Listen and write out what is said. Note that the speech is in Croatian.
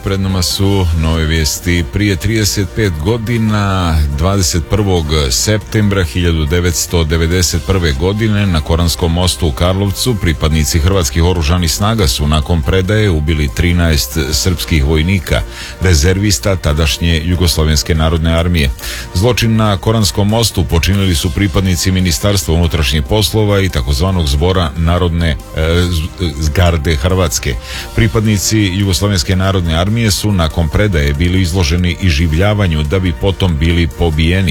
pred nama su nove vijesti. Prije 35 godina, 21. septembra 1991. godine na Koranskom mostu u Karlovcu pripadnici hrvatskih oružanih snaga su nakon predaje ubili 13 srpskih vojnika, rezervista tadašnje Jugoslovenske narodne armije. Zločin na Koranskom mostu počinili su pripadnici Ministarstva unutrašnjih poslova i takozvanog Zbora Narodne garde Hrvatske. Pripadnici Jugoslovenske narodne armije su nakon predaje bili izloženi iživljavanju da bi potom bili pobijeni.